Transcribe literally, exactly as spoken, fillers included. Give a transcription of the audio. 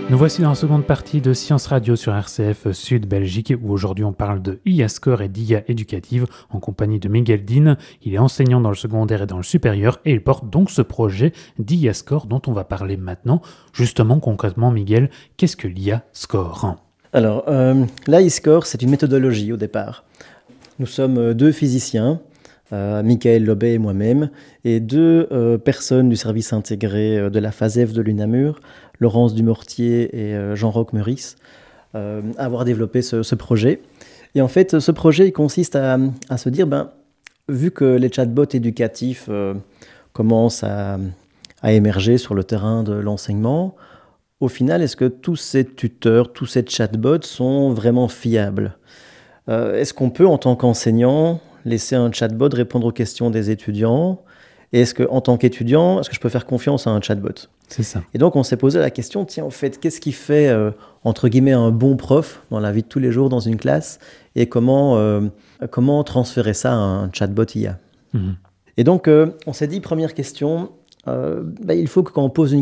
Nous voici dans la seconde partie de Science Radio sur R C F Sud Belgique, où aujourd'hui on parle de I A Score et d'I A éducative en compagnie de Miguel Din. Il est enseignant dans le secondaire et dans le supérieur et il porte donc ce projet d'I A Score dont on va parler maintenant. Justement, concrètement, Miguel, qu'est-ce que l'I A Score ? Alors, euh, l'I A Score, c'est une méthodologie au départ. Nous sommes deux physiciens, euh, Michael Lobet et moi-même, et deux euh, personnes du service intégré de la FASEF de l'UNAMUR, Laurence Dumortier et euh, Jean-Roch Meurice, euh, à avoir développé ce, ce projet. Et en fait, ce projet il consiste à, à se dire, ben, vu que les chatbots éducatifs euh, commencent à, à émerger sur le terrain de l'enseignement, au final, est-ce que tous ces tuteurs, tous ces chatbots sont vraiment fiables ? euh, Est-ce qu'on peut, en tant qu'enseignant, laisser un chatbot répondre aux questions des étudiants ? Et est-ce qu'en tant qu'étudiant, est-ce que je peux faire confiance à un chatbot ? C'est ça. Et donc, on s'est posé la question, tiens, en fait, qu'est-ce qui fait, euh, entre guillemets, un bon prof dans la vie de tous les jours dans une classe ? Et comment, euh, comment transférer ça à un chatbot I A ? Mmh. Et donc, euh, on s'est dit, première question, euh, bah, il faut que quand on pose une